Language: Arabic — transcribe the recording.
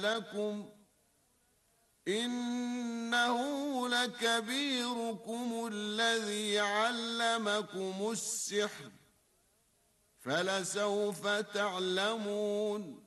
لكم إنه لكبيركم الذي علمكم السحر فلسوف تعلمون